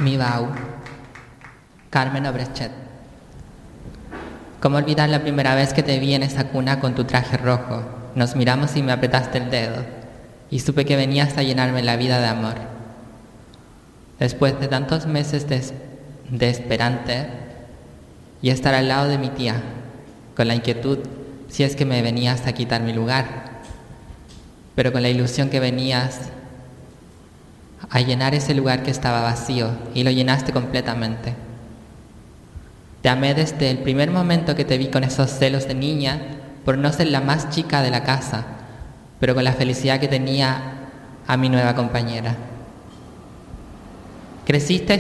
Mi Bau, Carmen Obrechet. ¿Cómo olvidar la primera vez que te vi en esa cuna con tu traje rojo? Nos miramos y me apretaste el dedo, y supe que venías a llenarme la vida de amor. Después de tantos meses de esperante y estar al lado de mi tía, con la inquietud si es que me venías a quitar mi lugar, pero con la ilusión que venías a llenar ese lugar que estaba vacío, y lo llenaste completamente. Te amé desde el primer momento que te vi con esos celos de niña por no ser la más chica de la casa, pero con la felicidad que tenía a mi nueva compañera. Creciste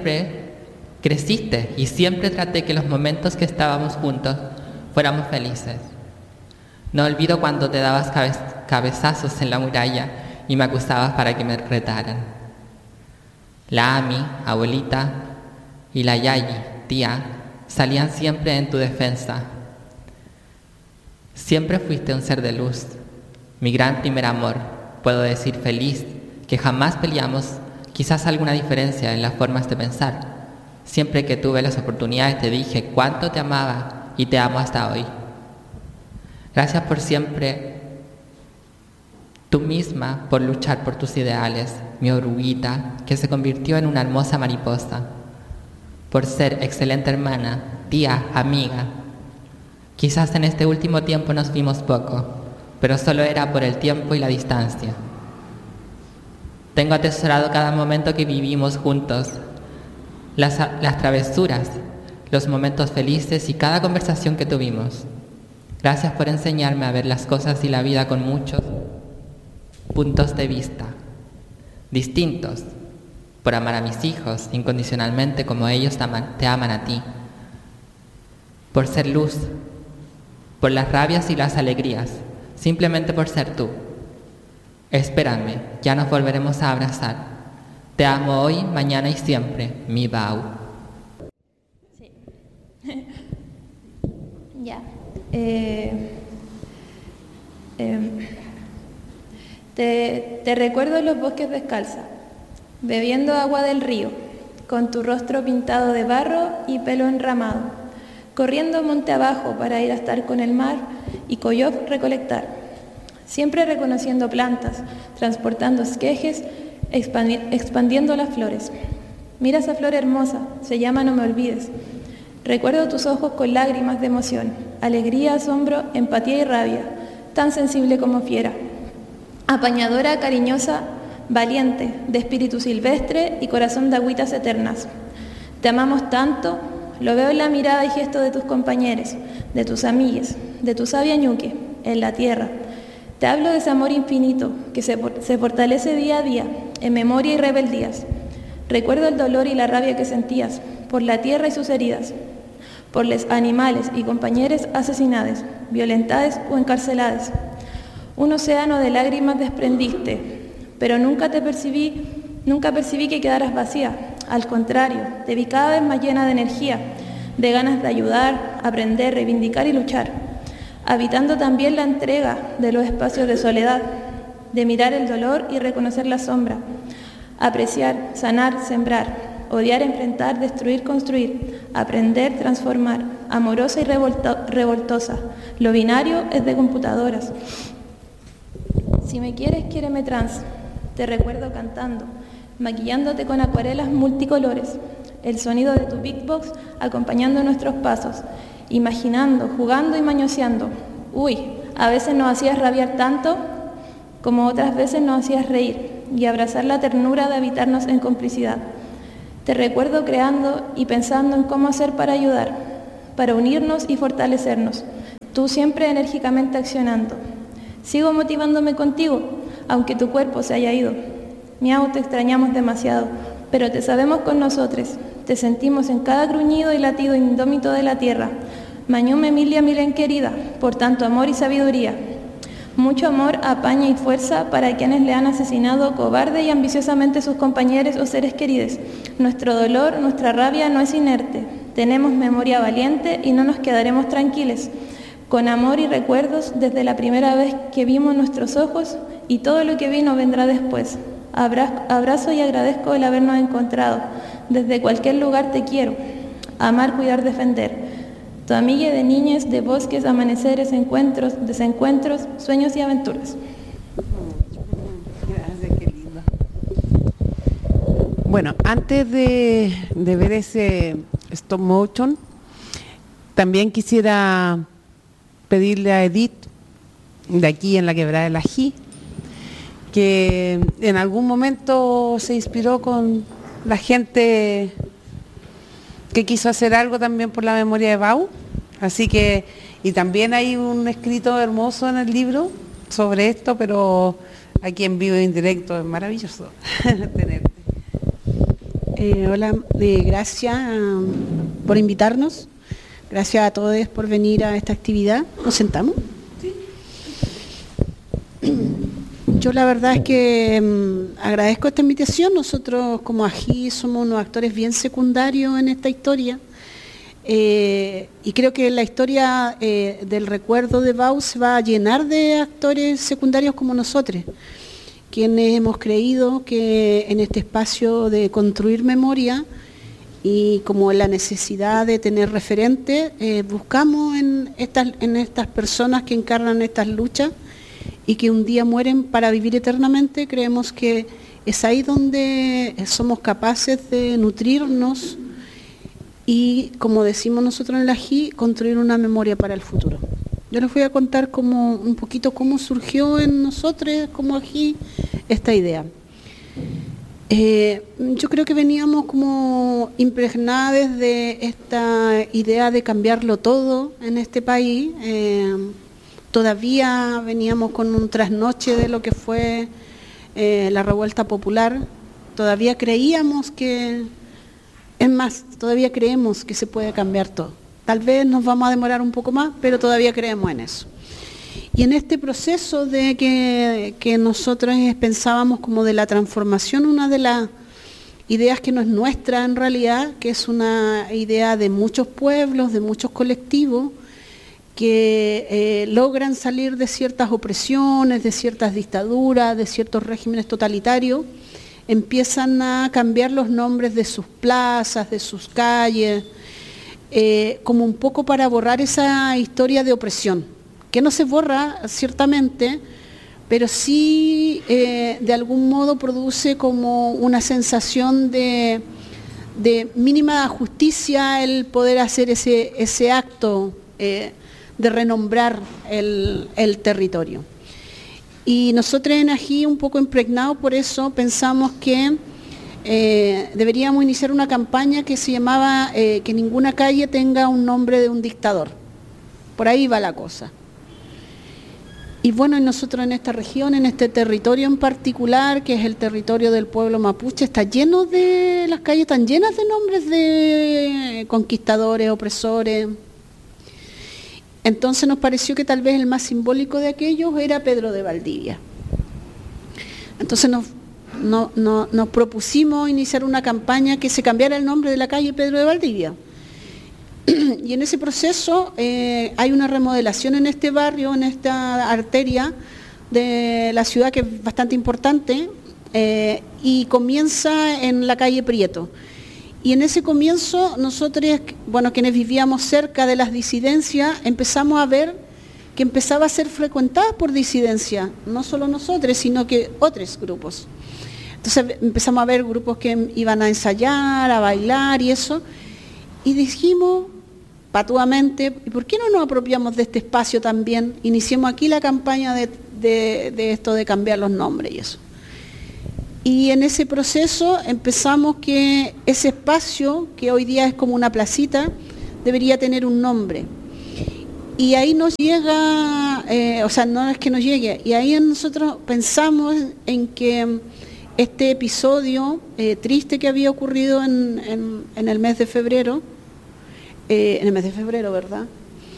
y siempre traté que los momentos que estábamos juntos fuéramos felices. No olvido cuando te dabas cabezazos en la muralla y me acusabas para que me retaran. La Ami, abuelita, y la Yayi, tía, salían siempre en tu defensa. Siempre fuiste un ser de luz, mi gran primer amor, puedo decir feliz, que jamás peleamos, quizás alguna diferencia en las formas de pensar. Siempre que tuve las oportunidades te dije cuánto te amaba y te amo hasta hoy. Gracias por siempre, tú misma, por luchar por tus ideales, mi oruguita, que se convirtió en una hermosa mariposa, por ser excelente hermana, tía, amiga. Quizás en este último tiempo nos vimos poco, pero solo era por el tiempo y la distancia. Tengo atesorado cada momento que vivimos juntos, las travesuras, los momentos felices y cada conversación que tuvimos. Gracias por enseñarme a ver las cosas y la vida con muchos puntos de vista distintos, por amar a mis hijos incondicionalmente como ellos te aman a ti, por ser luz, por las rabias y las alegrías, simplemente por ser tú. Espérame, ya nos volveremos a abrazar. Te amo hoy, mañana y siempre, mi Bau. Sí. Ya. Te recuerdo en los bosques descalza, bebiendo agua del río, con tu rostro pintado de barro y pelo enramado, corriendo monte abajo para ir a estar con el mar y coyof recolectar, siempre reconociendo plantas, transportando esquejes, expandiendo las flores. Mira esa flor hermosa, se llama No me olvides. Recuerdo tus ojos con lágrimas de emoción, alegría, asombro, empatía y rabia, tan sensible como fiera. Apañadora, cariñosa, valiente, de espíritu silvestre y corazón de agüitas eternas. Te amamos tanto, lo veo en la mirada y gesto de tus compañeros, de tus amigas, de tu sabia ñuque, en la tierra. Te hablo de ese amor infinito que se fortalece día a día, en memoria y rebeldías. Recuerdo el dolor y la rabia que sentías por la tierra y sus heridas, por los animales y compañeros asesinados, violentados o encarcelados. Un océano de lágrimas desprendiste, pero nunca percibí que quedaras vacía. Al contrario, te vi cada vez más llena de energía, de ganas de ayudar, aprender, reivindicar y luchar, habitando también la entrega de los espacios de soledad, de mirar el dolor y reconocer la sombra, apreciar, sanar, sembrar, odiar, enfrentar, destruir, construir, aprender, transformar, amorosa y revoltosa. Lo binario es de computadoras. Si me quieres, quiéreme trans. Te recuerdo cantando, maquillándote con acuarelas multicolores, el sonido de tu beatbox acompañando nuestros pasos, imaginando, jugando y mañoseando. Uy, a veces nos hacías rabiar tanto como otras veces nos hacías reír y abrazar la ternura de habitarnos en complicidad. Te recuerdo creando y pensando en cómo hacer para ayudar, para unirnos y fortalecernos. Tú siempre enérgicamente accionando. Sigo motivándome contigo, aunque tu cuerpo se haya ido. Miau, te extrañamos demasiado, pero te sabemos con nosotros. Te sentimos en cada gruñido y latido indómito de la tierra. Mañum Emilia Milen querida, por tanto amor y sabiduría. Mucho amor, apaña y fuerza para quienes le han asesinado cobarde y ambiciosamente sus compañeros o seres queridos. Nuestro dolor, nuestra rabia no es inerte. Tenemos memoria valiente y no nos quedaremos tranquilos. Con amor y recuerdos desde la primera vez que vimos nuestros ojos y todo lo que vino vendrá después. Abrazo y agradezco el habernos encontrado. desde cualquier lugar te quiero, amar, cuidar, defender. Tu amiga de niñez, de bosques, amaneceres, encuentros, desencuentros, sueños y aventuras. Gracias, qué lindo. Bueno, antes de ver ese stop motion, también quisiera pedirle a Edith, de aquí en la Quebrada del Ají, que en algún momento se inspiró con la gente que quiso hacer algo también por la memoria de Bau. Así que, y también hay un escrito hermoso en el libro sobre esto, pero aquí en vivo y en directo es maravilloso tenerte. Hola, gracias por invitarnos. Gracias a todos por venir a esta actividad. ¿Nos sentamos? Sí. Yo la verdad es que agradezco esta invitación. Nosotros como Ají somos unos actores bien secundarios en esta historia. Y creo que la historia del recuerdo de Bau se va a llenar de actores secundarios como nosotros, quienes hemos creído que en este espacio de construir memoria y como la necesidad de tener referentes, buscamos en estas personas que encarnan estas luchas y que un día mueren para vivir eternamente. Creemos que es ahí donde somos capaces de nutrirnos y, como decimos nosotros en el Ají, construir una memoria para el futuro. Yo les voy a contar un poquito cómo surgió en nosotros como Ají esta idea. Yo creo que veníamos como impregnadas de esta idea de cambiarlo todo en este país. Todavía veníamos con un trasnoche de lo que fue la revuelta popular. Todavía creíamos que, es más, todavía creemos que se puede cambiar todo. Tal vez nos vamos a demorar un poco más, pero todavía creemos en eso. Y en este proceso de que nosotros pensábamos como de la transformación, una de las ideas que no es nuestra en realidad, que es una idea de muchos pueblos, de muchos colectivos, que logran salir de ciertas opresiones, de ciertas dictaduras, de ciertos regímenes totalitarios, empiezan a cambiar los nombres de sus plazas, de sus calles, como un poco para borrar esa historia de opresión, que no se borra ciertamente, pero sí de algún modo produce como una sensación de mínima justicia el poder hacer ese acto de renombrar el territorio. Y nosotros en Ají, un poco impregnados por eso, pensamos que deberíamos iniciar una campaña que se llamaba que ninguna calle tenga un nombre de un dictador. Por ahí va la cosa. Y bueno, nosotros en esta región, en este territorio en particular, que es el territorio del pueblo mapuche, está lleno de, las calles están llenas de nombres de conquistadores, opresores. Entonces nos pareció que tal vez el más simbólico de aquellos era Pedro de Valdivia. Entonces nos propusimos iniciar una campaña que se cambiara el nombre de la calle Pedro de Valdivia. Y en ese proceso hay una remodelación en este barrio, en esta arteria de la ciudad que es bastante importante, y comienza en la calle Prieto. Y en ese comienzo nosotros, bueno, quienes vivíamos cerca de las disidencias, empezamos a ver que empezaba a ser frecuentada por disidencia, no solo nosotros, sino que otros grupos. Entonces empezamos a ver grupos que iban a ensayar, a bailar y eso, y dijimos patuamente, ¿y por qué no nos apropiamos de este espacio también? Iniciamos aquí la campaña de esto de cambiar los nombres y eso. Y en ese proceso empezamos que ese espacio, que hoy día es como una placita, debería tener un nombre. Y ahí nos llega, o sea, no es que nos llegue, y ahí nosotros pensamos en que este episodio triste que había ocurrido en el mes de febrero, ¿verdad?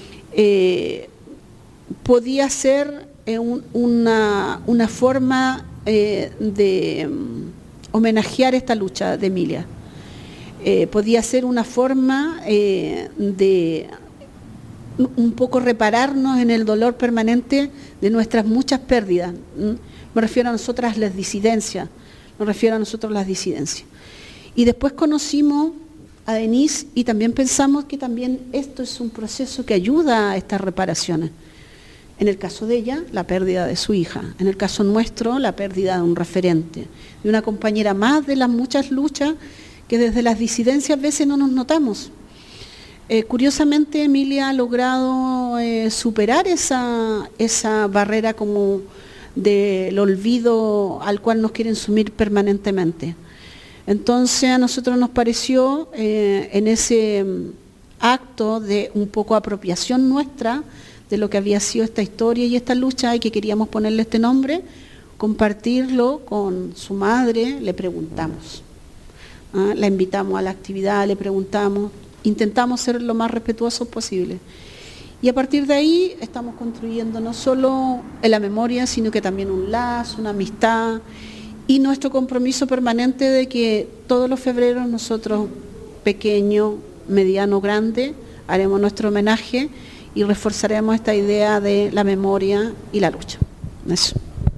Podía ser una forma de homenajear esta lucha de Emilia. Podía ser una forma de un poco repararnos en el dolor permanente de nuestras muchas pérdidas. Me refiero a nosotras las disidencias, Y después conocimos a Denise y también pensamos que también esto es un proceso que ayuda a estas reparaciones. En el caso de ella, la pérdida de su hija. En el caso nuestro, la pérdida de un referente, de una compañera más de las muchas luchas que desde las disidencias a veces no nos notamos. Curiosamente, Emilia ha logrado superar esa barrera como del olvido al cual nos quieren sumir permanentemente. Entonces a nosotros nos pareció en ese acto de un poco apropiación nuestra de lo que había sido esta historia y esta lucha y que queríamos ponerle este nombre, compartirlo con su madre, le preguntamos. La invitamos a la actividad, le preguntamos, intentamos ser lo más respetuosos posible. Y a partir de ahí estamos construyendo no solo en la memoria, sino que también un lazo, una amistad y nuestro compromiso permanente de que todos los febreros nosotros, pequeño, mediano, grande, haremos nuestro homenaje y reforzaremos esta idea de la memoria y la lucha. Eso.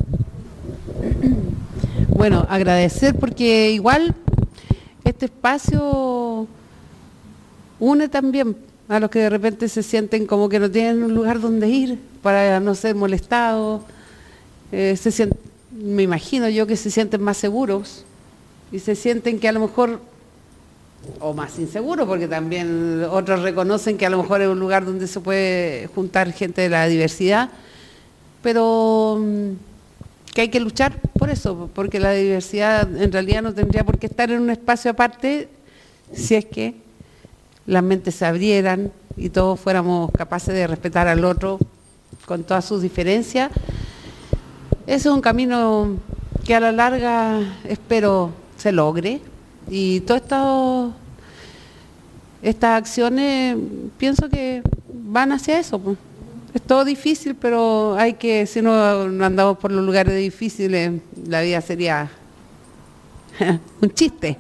Bueno, agradecer porque igual este espacio une también a los que de repente se sienten como que no tienen un lugar donde ir para no ser molestados, me imagino yo que se sienten más seguros y se sienten que a lo mejor, o más inseguros, porque también otros reconocen que a lo mejor es un lugar donde se puede juntar gente de la diversidad, pero que hay que luchar por eso, porque la diversidad en realidad no tendría por qué estar en un espacio aparte si es que las mentes se abrieran y todos fuéramos capaces de respetar al otro con todas sus diferencias. Ese es un camino que a la larga espero se logre y todas estas acciones pienso que van hacia eso. Pues. Es todo difícil, pero hay que, si no andamos por los lugares difíciles, la vida sería un chiste.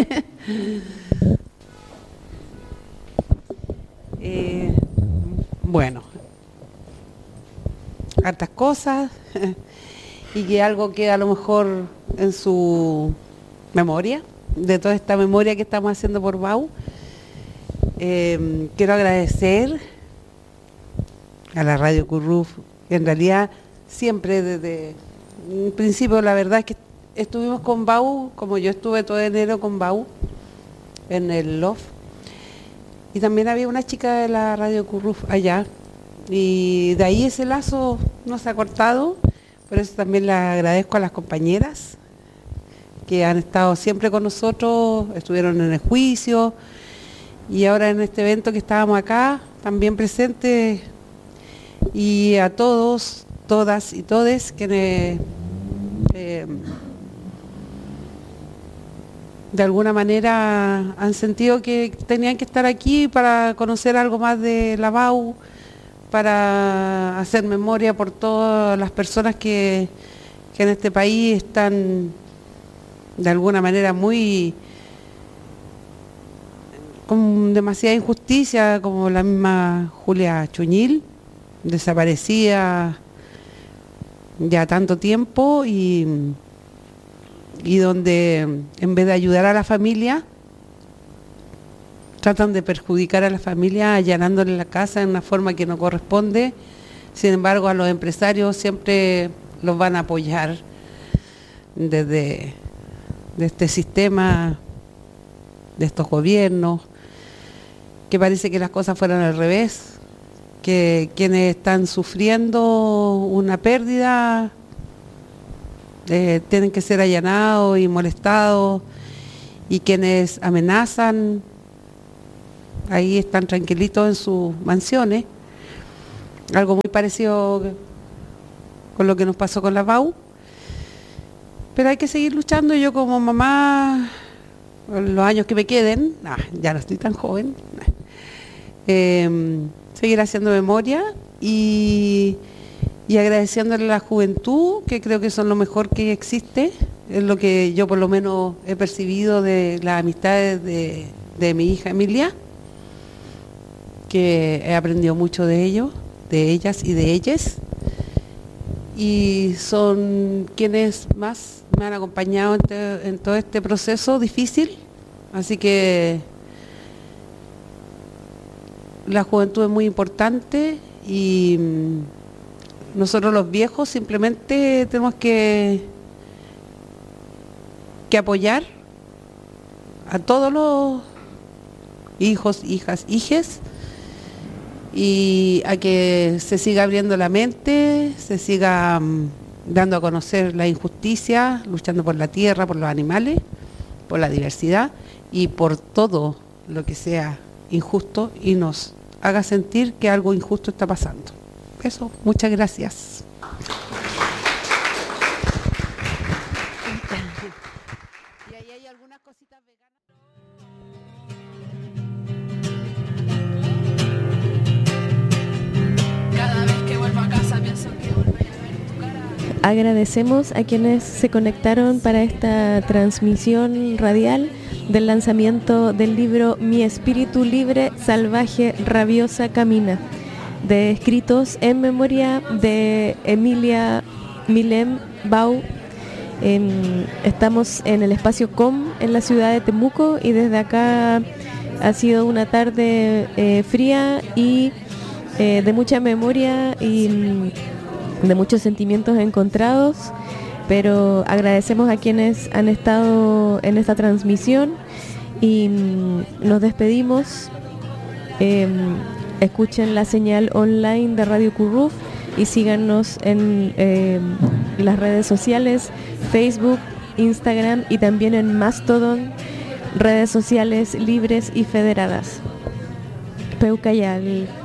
Bueno, hartas cosas y que algo queda a lo mejor en su memoria, de toda esta memoria que estamos haciendo por BAU. Quiero agradecer a la Radio Curruf, que en realidad siempre desde un principio, la verdad es que estuvimos con BAU, como yo estuve todo enero con BAU en el LOF, y también había una chica de la Radio Curruf allá, y de ahí ese lazo no se ha cortado. Por eso también le agradezco a las compañeras que han estado siempre con nosotros, estuvieron en el juicio y ahora en este evento que estábamos acá, también presentes, y a todos, todas y todes quienes de alguna manera han sentido que tenían que estar aquí para conocer algo más de la BAU, para hacer memoria por todas las personas que en este país están de alguna manera muy con demasiada injusticia, como la misma Julia Chuñil, desaparecida ya tanto tiempo y donde en vez de ayudar a la familia tratan de perjudicar a la familia allanándole la casa de una forma que no corresponde. Sin embargo, a los empresarios siempre los van a apoyar desde este sistema, de estos gobiernos, que parece que las cosas fueran al revés, que quienes están sufriendo una pérdida tienen que ser allanados y molestados, y quienes amenazan ahí están tranquilitos en sus mansiones. Algo muy parecido con lo que nos pasó con la BAU. Pero hay que seguir luchando. Yo como mamá, los años que me queden, ya no estoy tan joven, seguir haciendo memoria y agradeciéndole a la juventud, que creo que son lo mejor que existe. Es lo que yo por lo menos he percibido de las amistades de mi hija Emilia, que he aprendido mucho de ellos, de ellas y de ellas, y son quienes más me han acompañado en todo este proceso difícil, Así que la juventud es muy importante y nosotros los viejos simplemente tenemos que apoyar a todos los hijos, hijas, hijes, y a que se siga abriendo la mente, se siga dando a conocer la injusticia, luchando por la tierra, por los animales, por la diversidad y por todo lo que sea injusto y nos haga sentir que algo injusto está pasando. Eso, muchas gracias. Y ahí hay algunas cositas veganas. Cada vez que vuelvo a casa pienso que volveré a ver tu cara. Agradecemos a quienes se conectaron para esta transmisión radial del lanzamiento del libro Mi espíritu libre, salvaje, rabiosa, camina, de escritos en memoria de Emilia Milem Bau. Estamos en el espacio COM en la ciudad de Temuco y desde acá ha sido una tarde fría y de mucha memoria y de muchos sentimientos encontrados, pero agradecemos a quienes han estado en esta transmisión y nos despedimos. Escuchen la señal online de Radio Curruf y síganos en las redes sociales, Facebook, Instagram y también en Mastodon, redes sociales libres y federadas. Peucayal.